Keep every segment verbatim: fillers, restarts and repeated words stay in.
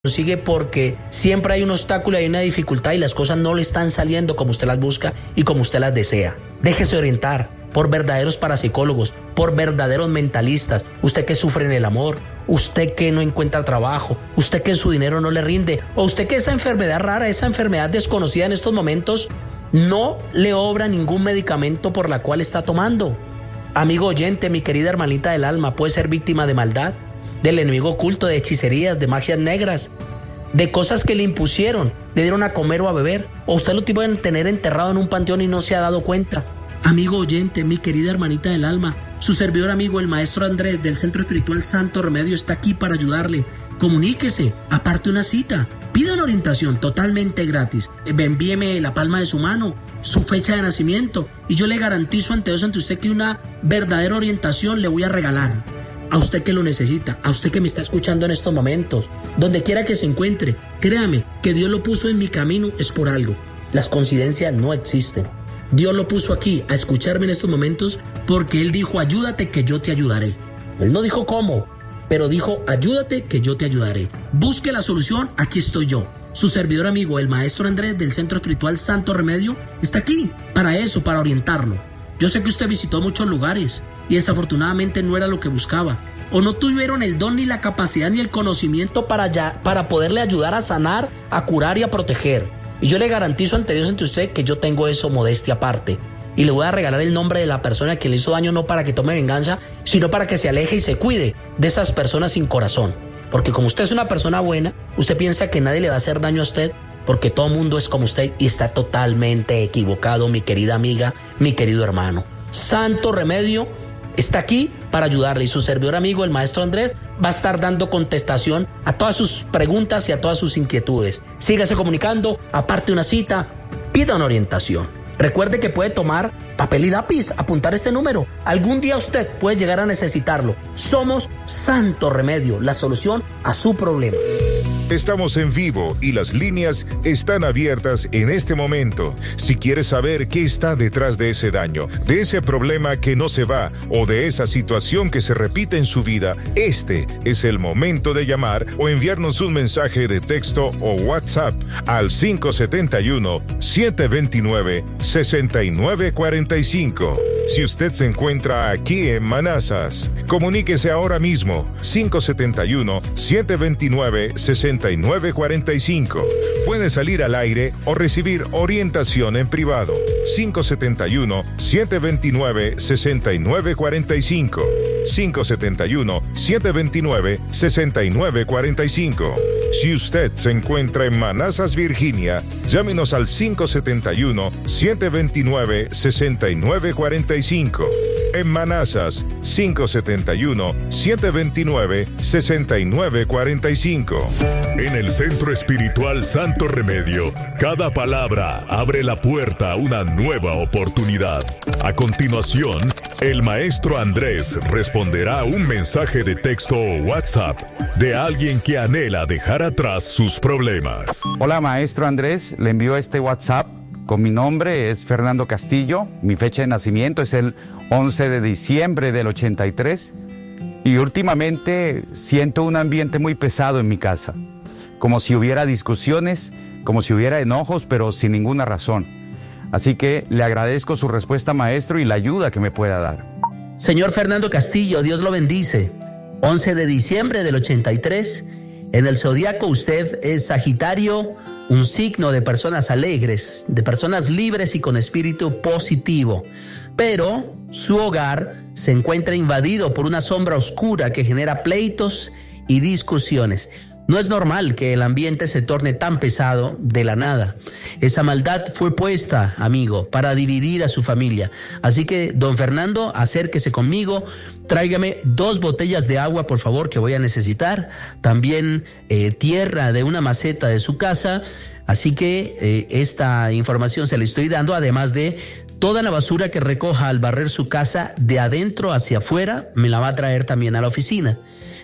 consigue porque siempre hay un obstáculo, hay una dificultad y las cosas no le están saliendo como usted las busca y como usted las desea. Déjese orientar por verdaderos parapsicólogos, por verdaderos mentalistas. Usted que sufre en el amor, usted que no encuentra trabajo, usted que su dinero no le rinde, o usted que esa enfermedad rara, esa enfermedad desconocida en estos momentos, no le obra ningún medicamento por la cual está tomando. Amigo oyente, mi querida hermanita del alma, puede ser víctima de maldad, del enemigo oculto, de hechicerías, de magias negras, de cosas que le impusieron, le dieron a comer o a beber, o usted lo pueden tener enterrado en un panteón y no se ha dado cuenta. Amigo oyente, mi querida hermanita del alma, su servidor amigo, el maestro Andrés del Centro Espiritual Santo Remedio está aquí para ayudarle. Comuníquese, aparte una cita, pida una orientación totalmente gratis, envíeme la palma de su mano, su fecha de nacimiento y yo le garantizo ante Dios, ante usted, que una verdadera orientación le voy a regalar. A usted que lo necesita, a usted que me está escuchando en estos momentos, donde quiera que se encuentre, créame que Dios lo puso en mi camino es por algo. Las coincidencias no existen. Dios lo puso aquí a escucharme en estos momentos porque Él dijo, ayúdate que yo te ayudaré. Él no dijo cómo, pero dijo, ayúdate que yo te ayudaré. Busque la solución, aquí estoy yo. Su servidor amigo, el maestro Andrés del Centro Espiritual Santo Remedio, está aquí para eso, para orientarlo. Yo sé que usted visitó muchos lugares y desafortunadamente no era lo que buscaba. O no tuvieron el don ni la capacidad ni el conocimiento para, ya, para poderle ayudar a sanar, a curar y a proteger. Y yo le garantizo ante Dios, ante usted, que yo tengo eso, modestia aparte. Y le voy a regalar el nombre de la persona que le hizo daño, no para que tome venganza, sino para que se aleje y se cuide de esas personas sin corazón. Porque como usted es una persona buena, usted piensa que nadie le va a hacer daño a usted, porque todo mundo es como usted y está totalmente equivocado, mi querida amiga, mi querido hermano. Santo Remedio está aquí para ayudarle y su servidor amigo, el maestro Andrés, va a estar dando contestación a todas sus preguntas y a todas sus inquietudes. Sígase comunicando, aparte una cita, pida una orientación. Recuerde que puede tomar papel y lápiz, apuntar este número. Algún día usted puede llegar a necesitarlo. Somos Santo Remedio, la solución a su problema. Estamos en vivo y las líneas están abiertas en este momento. Si quieres saber qué está detrás de ese daño, de ese problema que no se va o de esa situación que se repite en su vida, este es el momento de llamar o enviarnos un mensaje de texto o WhatsApp al cinco siete uno, siete dos nueve, seis nueve cuatro cinco. Si usted se encuentra aquí en Manassas, comuníquese ahora mismo cinco siete uno, siete dos nueve, seis nueve cuatro cinco. Puede salir al aire o recibir orientación en privado. cinco siete uno, siete dos nueve, seis nueve cuatro cinco. cinco siete uno, siete dos nueve, seis nueve cuatro cinco. Si usted se encuentra en Manassas, Virginia, llámenos al cinco siete uno, siete dos nueve, seis nueve cuatro cinco. En Manassas, cinco siete uno, siete dos nueve, seis nueve cuatro cinco. En el Centro Espiritual Santo Remedio, cada palabra abre la puerta a una nueva oportunidad. A continuación, el maestro Andrés responderá a un mensaje de texto o WhatsApp de alguien que anhela dejar atrás sus problemas. Hola, maestro Andrés, le envío este WhatsApp con mi nombre, es Fernando Castillo, mi fecha de nacimiento es el once de diciembre del ochenta y tres y últimamente siento un ambiente muy pesado en mi casa, como si hubiera discusiones, como si hubiera enojos, pero sin ninguna razón. Así que le agradezco su respuesta, maestro, y la ayuda que me pueda dar. Señor Fernando Castillo, Dios lo bendice. once de diciembre del ochenta y tres, en el zodiaco usted es Sagitario, un signo de personas alegres, de personas libres y con espíritu positivo. Pero su hogar se encuentra invadido por una sombra oscura que genera pleitos y discusiones. No es normal que el ambiente se torne tan pesado de la nada. Esa maldad fue puesta, amigo, para dividir a su familia. Así que, don Fernando, acérquese conmigo, tráigame dos botellas de agua, por favor, que voy a necesitar. También eh, tierra de una maceta de su casa. Así que eh, esta información se la estoy dando, además de toda la basura que recoja al barrer su casa de adentro hacia afuera, me la va a traer también a la oficina.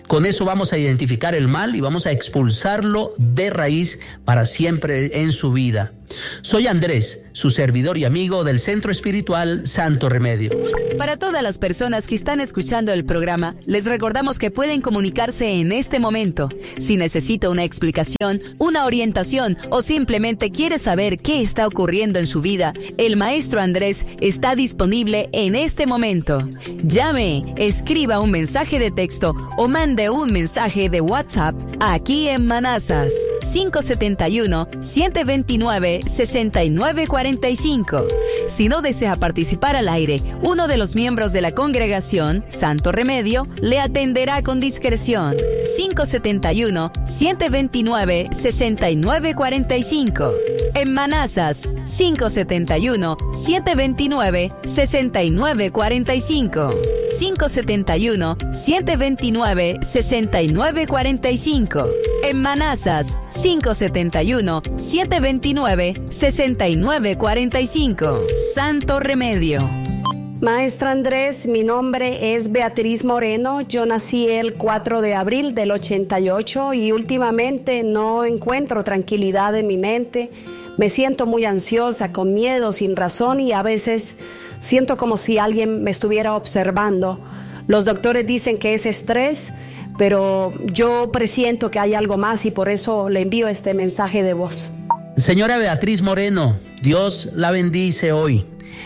Con eso vamos a identificar el mal y vamos a expulsarlo de raíz para siempre en su vida. Soy Andrés, su servidor y amigo del Centro Espiritual Santo Remedio. Para todas las personas que están escuchando el programa, les recordamos que pueden comunicarse en este momento. Si necesita una explicación, una orientación o simplemente quiere saber qué está ocurriendo en su vida, el maestro Andrés está disponible en este momento. Llame, escriba un mensaje de texto o mande un mensaje de WhatsApp aquí en Manazas cinco siete uno, siete dos nueve, seis nueve cuatro cinco. Si no desea participar al aire, uno de los miembros de la congregación Santo Remedio le atenderá con discreción. cinco siete uno, siete dos nueve, seis nueve cuatro cinco. En Manazas cinco siete uno, siete dos nueve, seis nueve cuatro cinco. cinco siete uno, siete dos nueve, seis nueve cuatro cinco. En Manazas cinco siete uno, siete dos nueve, seis nueve cuatro cinco. Santo Remedio. Maestro Andrés, mi nombre es Beatriz Moreno. Yo nací el cuatro de abril del ochenta y ocho y últimamente no encuentro tranquilidad en mi mente. Me siento muy ansiosa, con miedo, sin razón, y a veces siento como si alguien me estuviera observando. Los doctores dicen que es estrés, pero yo presiento que hay algo más y por eso le envío este mensaje de voz. Señora Beatriz Moreno, Dios la bendice hoy.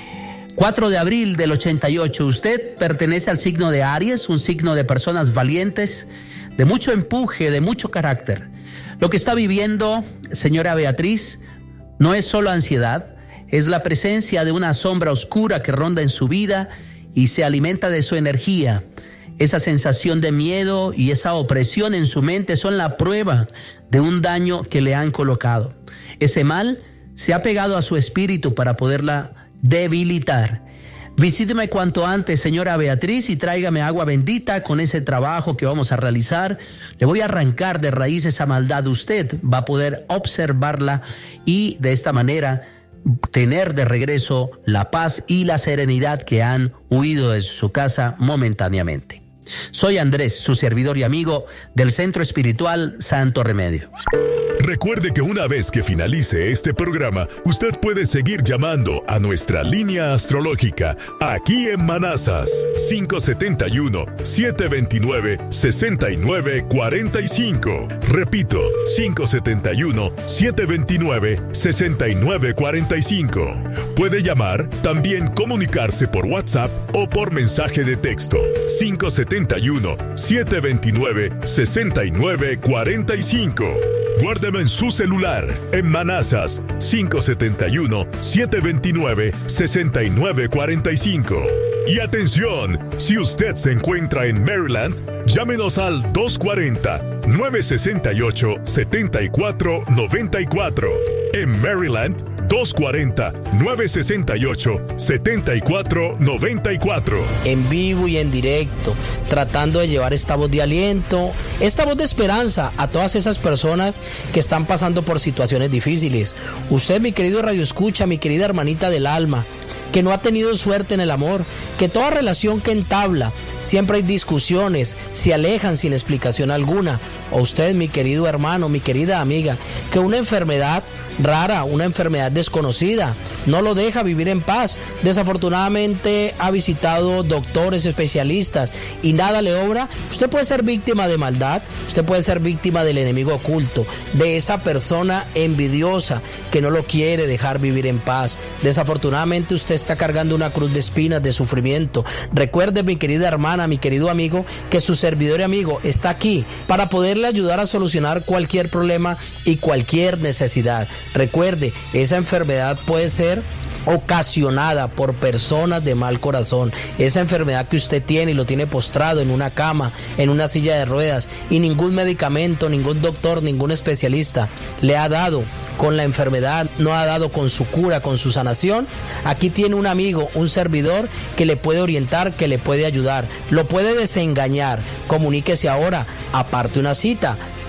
cuatro de abril del ochenta y ocho, usted pertenece al signo de Aries, un signo de personas valientes, de mucho empuje, de mucho carácter. Lo que está viviendo, señora Beatriz, no es solo ansiedad, es la presencia de una sombra oscura que ronda en su vida y se alimenta de su energía. Esa sensación de miedo y esa opresión en su mente son la prueba de un daño que le han colocado. Ese mal se ha pegado a su espíritu para poderla debilitar. Visíteme cuanto antes, señora Beatriz, y tráigame agua bendita con ese trabajo que vamos a realizar. Le voy a arrancar de raíz esa maldad. Usted va a poder observarla y de esta manera tener de regreso la paz y la serenidad que han huido de su casa momentáneamente. Soy Andrés, su servidor y amigo del Centro Espiritual Santo Remedio. Recuerde que una vez que finalice este programa, usted puede seguir llamando a nuestra línea astrológica aquí en Manazas cinco siete uno, siete dos nueve, seis nueve cuatro cinco. Repito, cinco siete uno, siete dos nueve, seis nueve cuatro cinco. Puede llamar, también comunicarse por WhatsApp o por mensaje de texto cinco siete uno, siete dos nueve, seis nueve cuatro cinco. Guárdeme en su celular en Manazas cinco siete uno, siete dos nueve, seis nueve cuatro cinco. Y atención, si usted se encuentra en Maryland, llámenos al dos cuatro cero, nueve seis ocho, siete cuatro nueve cuatro. En Maryland, dos cuatro cero, nueve seis ocho, siete cuatro nueve cuatro. En vivo y en directo, tratando de llevar esta voz de aliento, esta voz de esperanza a todas esas personas que están pasando por situaciones difíciles. Usted, mi querido Radio Escucha, mi querida hermanita del alma, que no ha tenido suerte en el amor, que toda relación que entabla, siempre hay discusiones, se alejan sin explicación alguna. O usted, mi querido hermano, mi querida amiga, que una enfermedad rara, una enfermedad desconocida, no lo deja vivir en paz. Desafortunadamente ha visitado doctores, especialistas y nada le obra. Usted puede ser víctima de maldad, usted puede ser víctima del enemigo oculto, de esa persona envidiosa que no lo quiere dejar vivir en paz. Desafortunadamente usted está cargando una cruz de espinas, de sufrimiento. Recuerde, mi querida hermana, mi querido amigo, que su servidor y amigo está aquí para poderle ayudar a solucionar cualquier problema y cualquier necesidad. Recuerde, esa enfermedad puede ser ocasionada por personas de mal corazón. Esa enfermedad que usted tiene y lo tiene postrado en una cama, en una silla de ruedas, y ningún medicamento, ningún doctor, ningún especialista le ha dado con la enfermedad, no ha dado con su cura, con su sanación. Aquí tiene un amigo, un servidor que le puede orientar, que le puede ayudar, lo puede desengañar. Comuníquese ahora, aparte una cita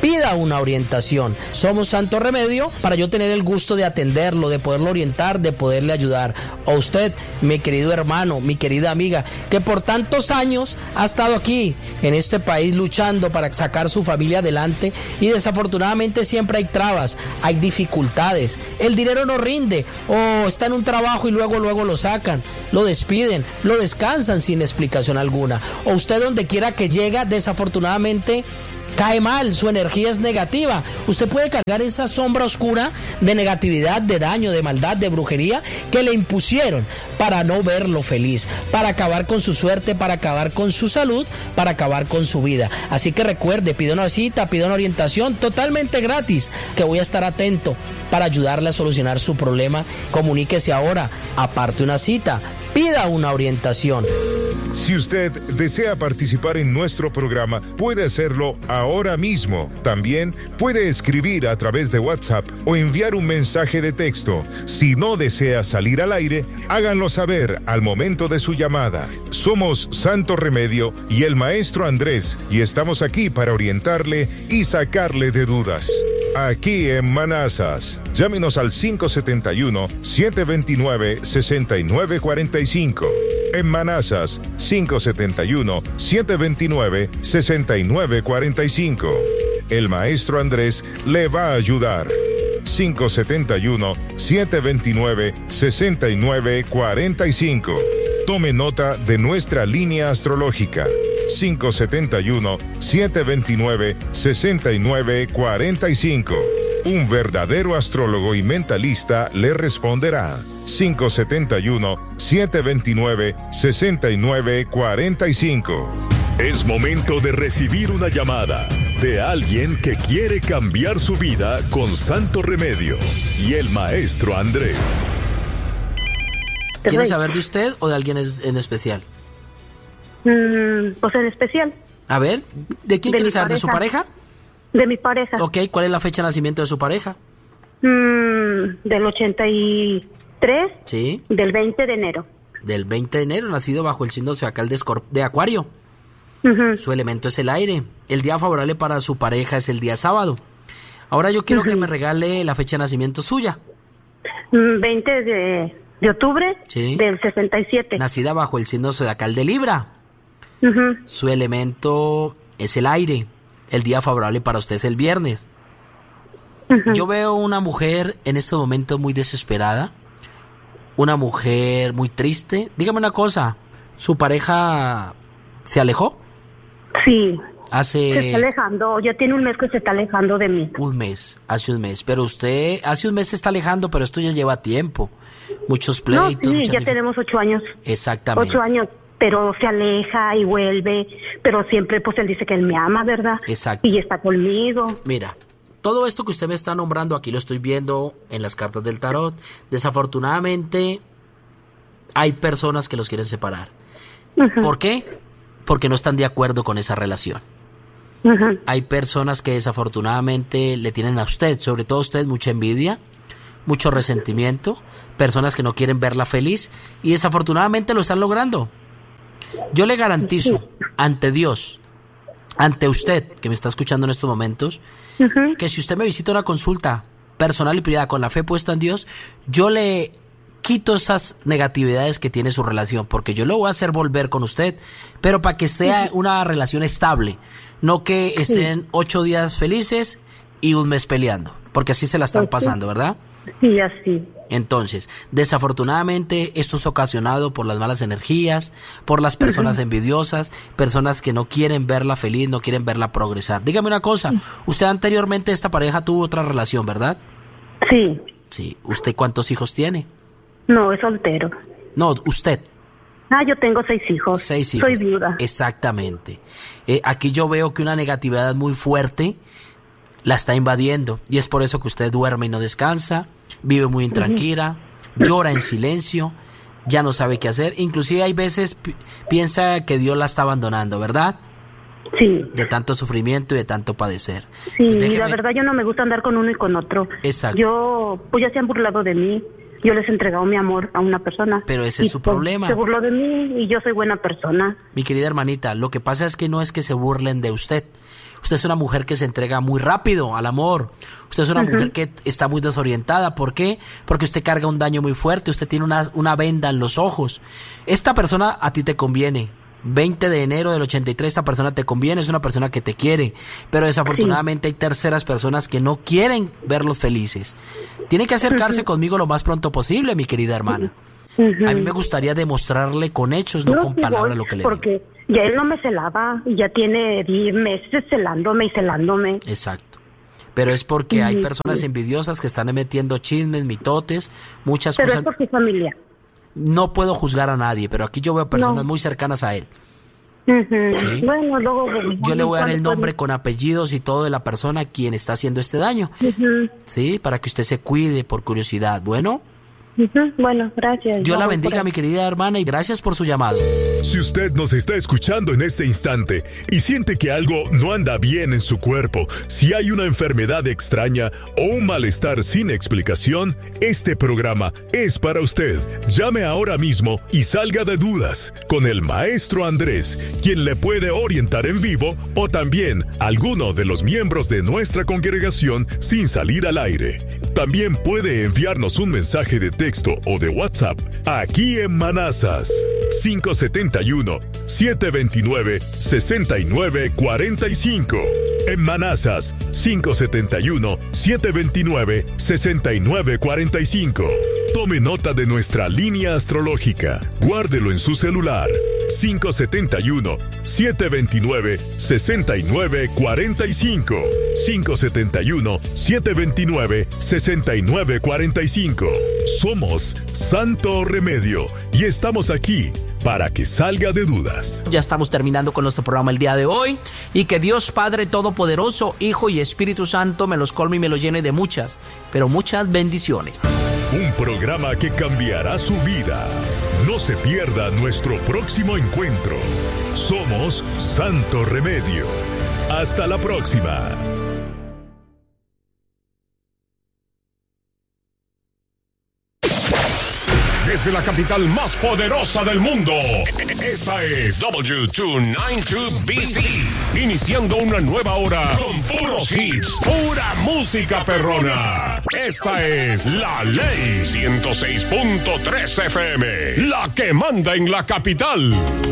pida una orientación. Somos Santo Remedio para yo tener el gusto de atenderlo, de poderlo orientar, de poderle ayudar. A usted, mi querido hermano, mi querida amiga, que por tantos años ha estado aquí en este país luchando para sacar su familia adelante y desafortunadamente siempre hay trabas, hay dificultades, el dinero no rinde o está en un trabajo y luego luego lo sacan, lo despiden, lo descansan sin explicación alguna, o usted donde quiera que llega desafortunadamente cae mal, su energía es negativa. Usted puede cargar esa sombra oscura de negatividad, de daño, de maldad, de brujería que le impusieron para no verlo feliz, para acabar con su suerte, para acabar con su salud, para acabar con su vida. Así que recuerde, pida una cita, pida una orientación totalmente gratis, que voy a estar atento para ayudarle a solucionar su problema. Comuníquese ahora, aparte una cita, pida una orientación. Si usted desea participar en nuestro programa, puede hacerlo ahora mismo. También puede escribir a través de WhatsApp o enviar un mensaje de texto. Si no desea salir al aire, háganlo saber al momento de su llamada. Somos Santo Remedio y el Maestro Andrés, y estamos aquí para orientarle y sacarle de dudas. Aquí en Manazas. Llámenos al cinco siete uno, siete dos nueve, seis nueve cuatro cinco. En Manazas, cinco siete uno, siete dos nueve, seis nueve cuatro cinco. El Maestro Andrés le va a ayudar. cinco siete uno, siete dos nueve, seis nueve cuatro cinco. Tome nota de nuestra línea astrológica. cinco siete uno, siete dos nueve, seis nueve cuatro cinco. Un verdadero astrólogo y mentalista le responderá. cinco siete uno, siete dos nueve, seis nueve cuatro cinco. Es momento de recibir una llamada de alguien que quiere cambiar su vida con Santo Remedio y el Maestro Andrés. ¿Quiere saber de usted o de alguien en especial? Mm, pues en especial. A ver, ¿de quién quiere saber? ¿De su pareja? De mi pareja. Ok, ¿cuál es la fecha de nacimiento de su pareja? Mm, del ochenta y tres. Sí. Del veinte de enero. Del veinte de enero, nacido bajo el signo zodiacal de, Escorp- de Acuario. Uh-huh. Su elemento es el aire. El día favorable para su pareja es el día sábado. Ahora yo quiero uh-huh. que me regale la fecha de nacimiento suya. Mm, veinte de, de octubre. Sí. Del sesenta y siete. Nacida bajo el signo zodiacal de Libra. Uh-huh. Su elemento es el aire. El día favorable para usted es el viernes. Uh-huh. Yo veo una mujer en este momento muy desesperada. Una mujer muy triste. Dígame una cosa, ¿su pareja se alejó? Sí. Hace... Se está alejando, ya tiene un mes que se está alejando de mí. Un mes, hace un mes. Pero usted, hace un mes se está alejando, pero esto ya lleva tiempo. Muchos pleitos. No, sí, ya dif... tenemos ocho años. Exactamente. Ocho años, pero se aleja y vuelve. Pero siempre, pues, él dice que él me ama, ¿verdad? Exacto. Y está conmigo. Mira, todo esto que usted me está nombrando, aquí lo estoy viendo en las cartas del tarot. Desafortunadamente, hay personas que los quieren separar. Uh-huh. ¿Por qué? Porque no están de acuerdo con esa relación. Uh-huh. Hay personas que desafortunadamente le tienen a usted, sobre todo a usted, mucha envidia, mucho resentimiento, personas que no quieren verla feliz y desafortunadamente lo están logrando. Yo le garantizo ante Dios, ante usted que me está escuchando en estos momentos, uh-huh. que si usted me visita una consulta personal y privada con la fe puesta en Dios, yo le quito esas negatividades que tiene su relación, porque yo lo voy a hacer volver con usted, pero para que sea una relación estable, no que estén sí. ocho días felices y un mes peleando, porque así se la están pasando, ¿verdad? Sí, así. Entonces, desafortunadamente, esto es ocasionado por las malas energías, por las personas uh-huh. envidiosas, personas que no quieren verla feliz, no quieren verla progresar. Dígame una cosa, usted anteriormente esta pareja tuvo otra relación, ¿verdad? Sí. Sí. ¿Usted cuántos hijos tiene? No, es soltero. No, usted. Ah, yo tengo seis hijos. Seis hijos. Soy viuda. Exactamente. Eh, aquí yo veo que una negatividad muy fuerte la está invadiendo y es por eso que usted duerme y no descansa, vive muy intranquila, uh-huh. llora en silencio, ya no sabe qué hacer, inclusive hay veces p- piensa que Dios la está abandonando, ¿verdad? Sí. De tanto sufrimiento y de tanto padecer. Sí, pues déjeme... la verdad yo no me gusta andar con uno y con otro. Exacto. Yo, pues ya se han burlado de mí. Yo les he entregado mi amor a una persona. Pero ese es su pues, problema. Se burló de mí y yo soy buena persona. Mi querida hermanita, lo que pasa es que no es que se burlen de usted. Usted es una mujer que se entrega muy rápido al amor. Usted es una uh-huh. mujer que está muy desorientada. ¿Por qué? Porque usted carga un daño muy fuerte. Usted tiene una, una venda en los ojos. Esta persona a ti te conviene. veinte de enero del ochenta y tres, esta persona te conviene, es una persona que te quiere, pero desafortunadamente sí. hay terceras personas que no quieren verlos felices. Tiene que acercarse uh-huh. conmigo lo más pronto posible, mi querida hermana. Uh-huh. A mí me gustaría demostrarle con hechos, no, no con palabras lo que le porque digo. Ya él no me celaba, y ya tiene diez meses celándome y celándome. Exacto. Pero es porque uh-huh. hay personas envidiosas que están metiendo chismes, mitotes, muchas pero cosas. Pero es por su familia. No puedo juzgar a nadie, pero aquí yo veo personas no. muy cercanas a él. Uh-huh. ¿Sí? Bueno, luego yo le voy a dar el nombre con apellidos y todo de la persona a quien está haciendo este daño. Uh-huh. Sí, para que usted se cuide por curiosidad. Bueno. Uh-huh. Bueno, gracias. Dios la bendiga, mi querida hermana, y gracias por su llamado. Si usted nos está escuchando en este instante y siente que algo no anda bien en su cuerpo, si hay una enfermedad extraña o un malestar sin explicación, este programa es para usted. Llame ahora mismo y salga de dudas con el maestro Andrés, quien le puede orientar en vivo, o también alguno de los miembros de nuestra congregación sin salir al aire. También puede enviarnos un mensaje de texto o de WhatsApp aquí en Manassas cinco siete uno, siete dos nueve, seis nueve cuatro cinco. En Manassas cinco siete uno, siete dos nueve, seis nueve cuatro cinco. Tome nota de nuestra línea astrológica. Guárdelo en su celular. cinco siete uno, siete dos nueve, seis nueve cuatro cinco. cinco siete uno, siete dos nueve, seis nueve cuatro cinco. Somos Santo Remedio y estamos aquí para que salga de dudas. Ya estamos terminando con nuestro programa el día de hoy, y que Dios Padre Todopoderoso, Hijo y Espíritu Santo me los colme y me los llene de muchas, pero muchas bendiciones. Un programa que cambiará su vida. No se pierda nuestro próximo encuentro. Somos Santo Remedio. Hasta la próxima. Desde la capital más poderosa del mundo, esta es W doscientos noventa y dos B C, iniciando una nueva hora con puros hits, pura música perrona. Esta es La Ley ciento seis punto tres F M, la que manda en la capital.